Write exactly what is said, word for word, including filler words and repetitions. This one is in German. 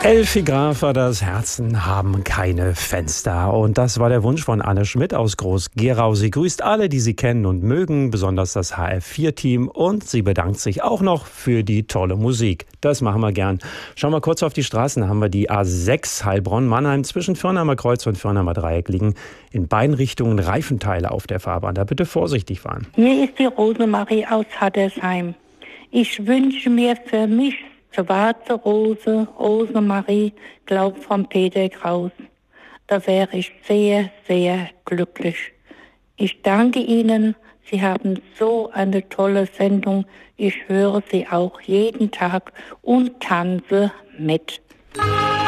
Elfi Grafer, das Herzen haben keine Fenster. Und das war der Wunsch von Anne Schmidt aus Groß-Gerau. Sie grüßt alle, die sie kennen und mögen, besonders das H F vier Team. Und sie bedankt sich auch noch für die tolle Musik. Das machen wir gern. Schauen wir kurz auf die Straßen. Da haben wir die A sechs Heilbronn-Mannheim zwischen Firnheimer Kreuz und Firnheimer Dreieck liegen in beiden Richtungen Reifenteile auf der Fahrbahn. Da bitte vorsichtig fahren. Hier ist die Rosemarie aus Hattersheim. Ich wünsche mir für mich schwarze Rose, Rosemarie, glaub von Peter Kraus. Da wäre ich sehr, sehr glücklich. Ich danke Ihnen. Sie haben so eine tolle Sendung. Ich höre sie auch jeden Tag und tanze mit.